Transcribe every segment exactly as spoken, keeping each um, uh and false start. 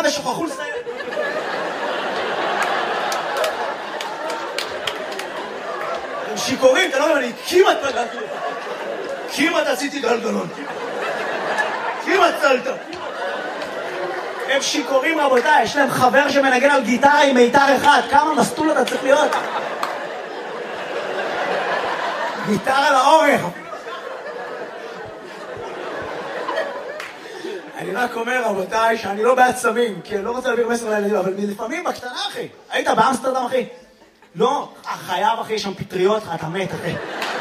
ושוכחו לסיים. הם שיקורים, אתה לא יודע, אני כמעט פגעתי לך. כמעט עשיתי גלגלון. כמעט צלת. הם שיקורים רבותיי, יש להם חבר שמנגן על גיטרה עם מיתר אחד. כמה מסטול אתה צריך להיות? גיטרה לאורך. אני רק אומר רבותיי שאני לא בעד סמים, כי אני לא רוצה להעביר מסר לילדים, אבל לפעמים בקטנה אחי. היית באמסטרדם אחי? לא, חייב אחי, יש שם פטריות, אתה מת אחי.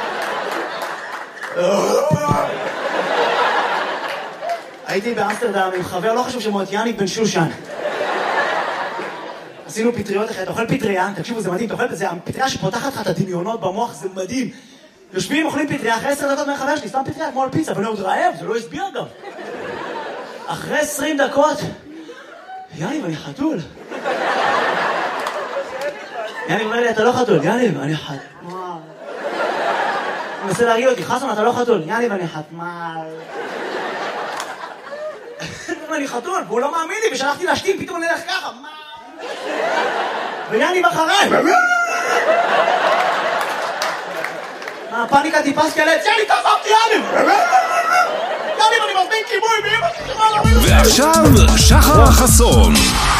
הייתי באמסטרדם עם חבר, לא חשוב שמות, יניק בן שושן. עשינו פטריות אחרי, אתה אוכל פטריה, תקשיבו זה מדהים, אתה אוכל בזה, הפטריה שפותחת לך את הדמיונות במוח, זה מדהים. יושבים, אוכלים פטריה, אחרי עשר דקות מהחבר שלי, סתם פטריה כמו על פיצה, ואני עוד רעב, זה לא הסביר גם. אחרי עשרים דקות, יניב, אני חתול. יניב אומר לי, אתה לא חתול, יניב, אני חתול. הוא מנסה להרגיע אותי, חסון, אתה לא חתול, יניב, אני חתמל. אני חתול, והוא לא מאמין לי, ושלחתי להשתים, פתאום אני הולך ככה, מה? ויניב אחריי. הפאניקה טיפס כאלה, יאללה, תעזבתי, יניב! יניב, אני מזמין כיבוי, באמא שלי, ועכשיו, שחר חסון.